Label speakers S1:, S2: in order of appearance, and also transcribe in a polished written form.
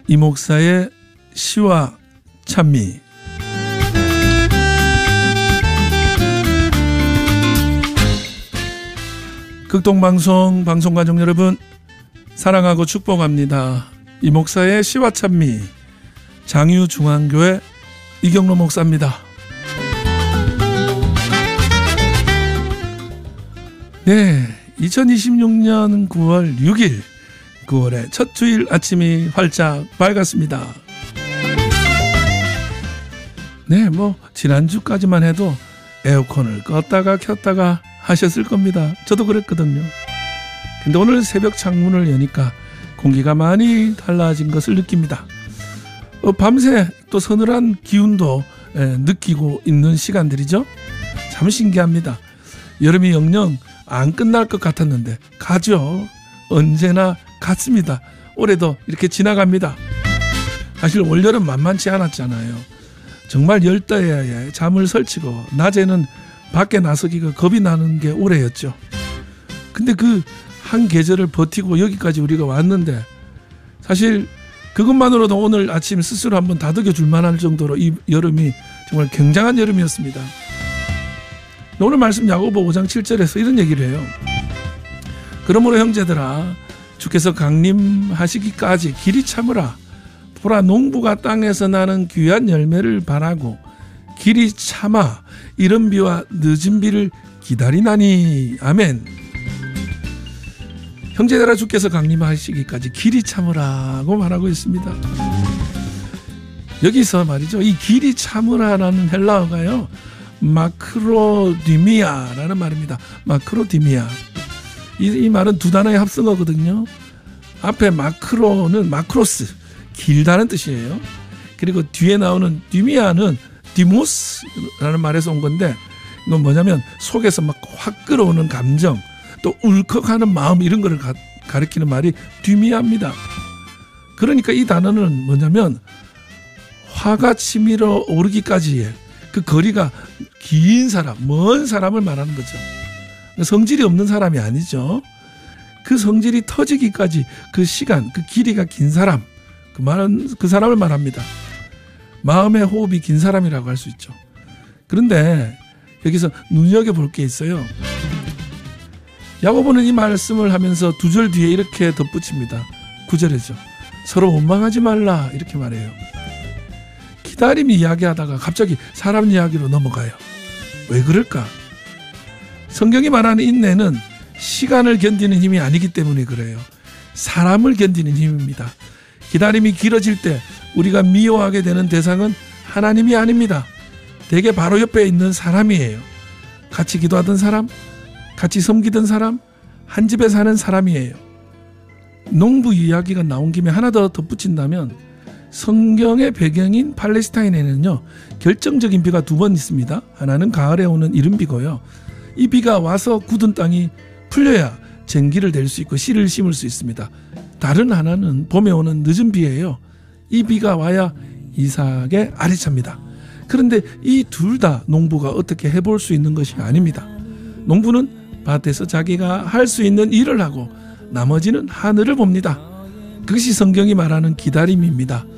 S1: 이 목사의 시와 찬미. 극동방송 방송가족 여러분, 사랑하고 축복합니다. 이 목사의 시와 찬미, 장유중앙교회 이경로 목사입니다. 네, 2026년 9월 6일, 9월의 첫 주일 아침이 활짝 밝았습니다. 네, 지난주까지만 해도 에어컨을 껐다가 켰다가 하셨을 겁니다. 저도 그랬거든요. 근데 오늘 새벽 창문을 여니까 공기가 많이 달라진 것을 느낍니다. 밤새 또 서늘한 기운도 느끼고 있는 시간들이죠. 참 신기합니다. 여름이 영영 안 끝날 것 같았는데 가죠. 언제나 같습니다. 올해도 이렇게 지나갑니다. 사실 올여름 만만치 않았잖아요. 정말 열대야에 잠을 설치고 낮에는 밖에 나서기가 겁이 나는 게 올해였죠. 근데 그 한 계절을 버티고 여기까지 우리가 왔는데, 사실 그것만으로도 오늘 아침 스스로 한번 다독여 줄 만할 정도로 이 여름이 정말 굉장한 여름이었습니다. 오늘 말씀 야고보 5장 7절에서 이런 얘기를 해요. 그러므로 형제들아, 주께서 강림하시기까지 길이 참으라. 보라, 농부가 땅에서 나는 귀한 열매를 바라고 길이 참아 이른 비와 늦은 비를 기다리나니. 아멘. 형제들아, 주께서 강림하시기까지 길이 참으라고 말하고 있습니다. 여기서 말이죠, 이 길이 참으라라는 헬라어가요, 마크로디미아라는 말입니다. 마크로디미아. 이 말은 두 단어의 합성어거든요. 앞에 마크로는 마크로스, 길다는 뜻이에요. 그리고 뒤에 나오는 디미아는 디모스라는 말에서 온 건데, 이건 뭐냐면 속에서 막 확 끌어오는 감정, 또 울컥하는 마음, 이런 거를 가리키는 말이 디미아입니다. 그러니까 이 단어는 뭐냐면 화가 치밀어 오르기까지의 그 거리가 긴 사람, 먼 사람을 말하는 거죠. 성질이 없는 사람이 아니죠. 그 성질이 터지기까지 그 시간, 그 길이가 긴 사람, 그 사람을 말합니다. 마음의 호흡이 긴 사람이라고 할 수 있죠. 그런데 여기서 눈여겨볼 게 있어요. 야고보는 이 말씀을 하면서 두 절 뒤에 이렇게 덧붙입니다. 9절이죠. 서로 원망하지 말라, 이렇게 말해요. 기다림이 이야기하다가 갑자기 사람 이야기로 넘어가요. 왜 그럴까? 성경이 말하는 인내는 시간을 견디는 힘이 아니기 때문에 그래요. 사람을 견디는 힘입니다. 기다림이 길어질 때 우리가 미워하게 되는 대상은 하나님이 아닙니다. 대개 바로 옆에 있는 사람이에요. 같이 기도하던 사람, 같이 섬기던 사람, 한 집에 사는 사람이에요. 농부 이야기가 나온 김에 하나 더 덧붙인다면, 성경의 배경인 팔레스타인에는요, 결정적인 비가 두 번 있습니다. 하나는 가을에 오는 이른 비고요, 이 비가 와서 굳은 땅이 풀려야 쟁기를 댈 수 있고 씨를 심을 수 있습니다. 다른 하나는 봄에 오는 늦은 비예요. 이 비가 와야 이삭의 알이 찹니다. 그런데 이 둘 다 농부가 어떻게 해볼 수 있는 것이 아닙니다. 농부는 밭에서 자기가 할 수 있는 일을 하고 나머지는 하늘을 봅니다. 그것이 성경이 말하는 기다림입니다.